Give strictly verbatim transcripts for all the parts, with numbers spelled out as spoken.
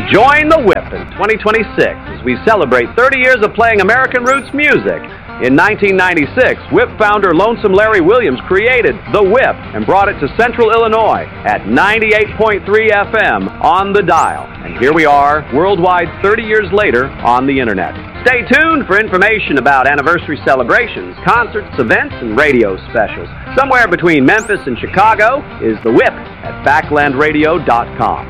Join the Whip in twenty twenty-six as we celebrate thirty years of playing American roots music. In nineteen ninety-six, Whip founder Lonesome Larry Williams created The Whip and brought it to Central Illinois at ninety-eight point three F M on the dial. And here we are, worldwide thirty years later on the Internet. Stay tuned for information about anniversary celebrations, concerts, events, and radio specials. Somewhere between Memphis and Chicago is The Whip at backland radio dot com.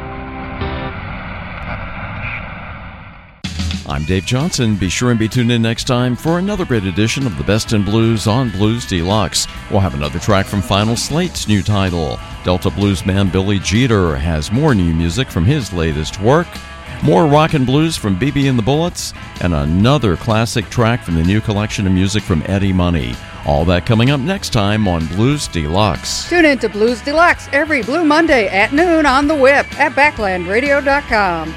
I'm Dave Johnson. Be sure and be tuned in next time for another great edition of the Best in Blues on Blues Deluxe. We'll have another track from Final Slate's new title. Delta bluesman Billy Jeter has more new music from his latest work, more rock and blues from B B and the Bullets, and another classic track from the new collection of music from Eddie Money. All that coming up next time on Blues Deluxe. Tune in to Blues Deluxe every Blue Monday at noon on the Whip at backland radio dot com.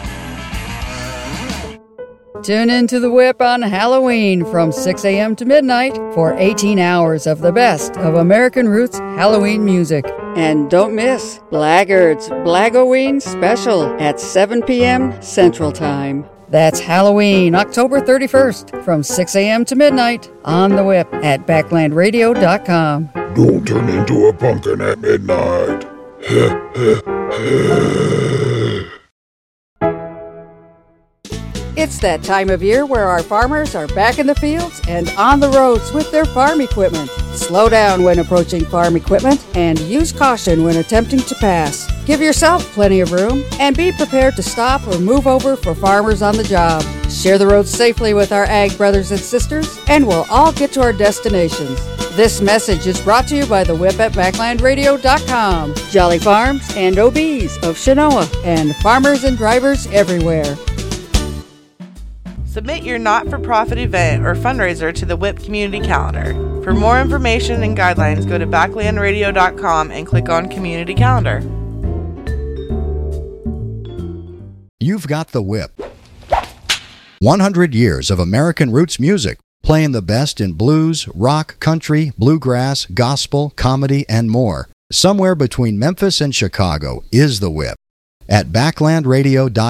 Tune in to The Whip on Halloween from six a.m. to midnight for eighteen hours of the best of American roots Halloween music. And don't miss Blackguard's Blagoween Special at seven p.m. Central Time. That's Halloween, October thirty-first from six a.m. to midnight on The Whip at backland radio dot com. Don't turn into a pumpkin at midnight. It's that time of year where our farmers are back in the fields and on the roads with their farm equipment. Slow down when approaching farm equipment and use caution when attempting to pass. Give yourself plenty of room and be prepared to stop or move over for farmers on the job. Share the roads safely with our ag brothers and sisters and we'll all get to our destinations. This message is brought to you by The Whip at backland radio dot com, Jolly Farms and O B's of Chenoa, and farmers and drivers everywhere. Submit your not-for-profit event or fundraiser to the Whip Community Calendar. For more information and guidelines, go to backland radio dot com and click on Community Calendar. You've got The Whip. one hundred years of American roots music, playing the best in blues, rock, country, bluegrass, gospel, comedy, and more. Somewhere between Memphis and Chicago is The Whip at backland radio dot com.